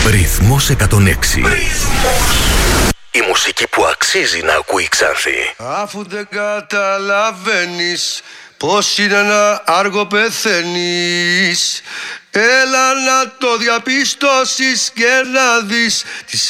Ρυθμός 106. Η μουσική που αξίζει να ακούει η Ξάνθη. Αφού δεν καταλαβαίνεις πως είναι να άργο πεθαίνεις, έλα να το διαπιστώσεις και να δεις τις